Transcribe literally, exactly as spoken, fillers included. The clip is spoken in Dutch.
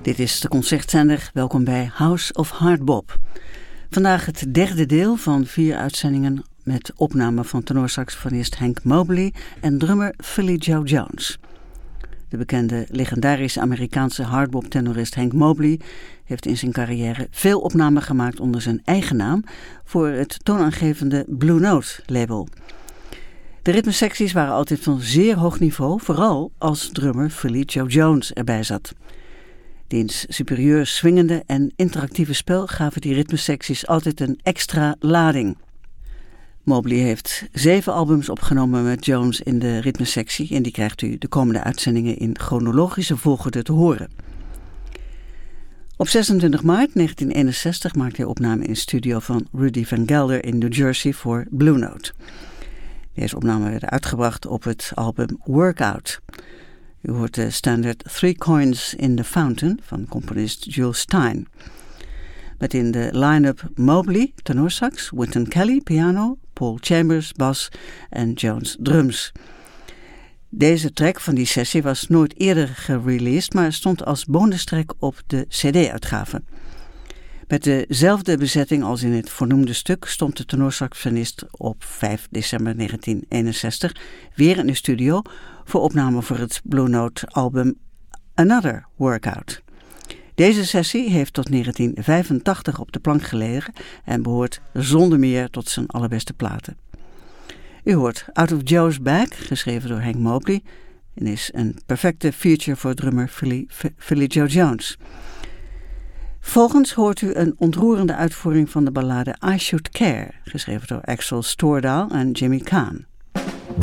Dit is de concertzender. Welkom bij House of Hardbop. Vandaag het derde deel van vier uitzendingen met opname van tenorsaxofonist Hank Mobley en drummer Philly Joe Jones. De bekende legendarische Amerikaanse hardbop-tenorist Hank Mobley heeft in zijn carrière veel opnamen gemaakt onder zijn eigen naam voor het toonaangevende Blue Note label. De ritmesecties waren altijd van zeer hoog niveau, vooral als drummer Philly Joe Jones erbij zat. Diens superieur swingende en interactieve spel gaven die ritmesecties altijd een extra lading. Mobley heeft zeven albums opgenomen met Jones in de ritmesectie en die krijgt u de komende uitzendingen in chronologische volgorde te horen. Op zesentwintig maart negentien eenenzestig maakte hij opname in de studio van Rudy Van Gelder in New Jersey voor Blue Note. Deze opnamen werden uitgebracht op het album Workout. U hoort de standaard Three Coins in the Fountain van componist Jules Styne. Met in de line-up Mobley, tenorsax, Wynton Kelly, piano, Paul Chambers, bas en Jones, drums. Deze track van die sessie was nooit eerder gereleased, maar stond als bonustrack op de cd-uitgave. Met dezelfde bezetting als in het voornoemde stuk stond de tenorsaxofonist op vijf december negentien eenenzestig weer in de studio voor opname voor het Blue Note album Another Workout. Deze sessie heeft tot negentien vijfentachtig op de plank gelegen en behoort zonder meer tot zijn allerbeste platen. U hoort Out of Joe's Bag, geschreven door Hank Mobley, en is een perfecte feature voor drummer Philly, Philly Joe Jones. Volgens hoort u een ontroerende uitvoering van de ballade I Should Care, geschreven door Axel Stordahl en Jimmy Kahn.